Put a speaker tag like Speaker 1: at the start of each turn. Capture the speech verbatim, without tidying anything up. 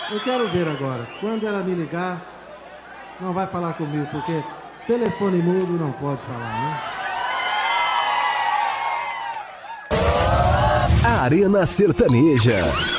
Speaker 1: Eu quero ver agora. Quando ela me ligar, não vai falar comigo, porque telefone mudo não pode falar, né?
Speaker 2: Arena Sertaneja.